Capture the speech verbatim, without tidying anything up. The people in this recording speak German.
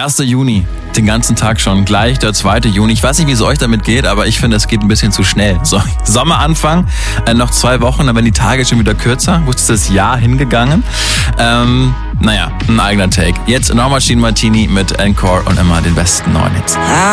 erster Juni, den ganzen Tag schon, gleich der zweite Juni. Ich weiß nicht, wie es euch damit geht, aber ich finde, es geht ein bisschen zu schnell. So, Sommeranfang, äh, noch zwei Wochen, dann werden die Tage schon wieder kürzer. Wo ist das Jahr hingegangen? Ähm, naja, ein eigener Take. Jetzt Norma Jean Martini mit Encore und immer den besten neuen Hits.